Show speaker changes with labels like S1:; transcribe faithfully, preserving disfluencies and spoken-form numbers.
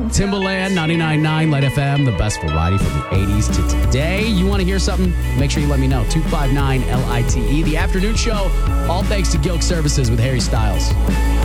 S1: Timbaland, ninety-nine point nine Light F M, the best variety from the eighties to today. You want to hear something? Make sure you let me know. two five nine L I T E. The afternoon show, all thanks to Gilk Services with Harry Styles.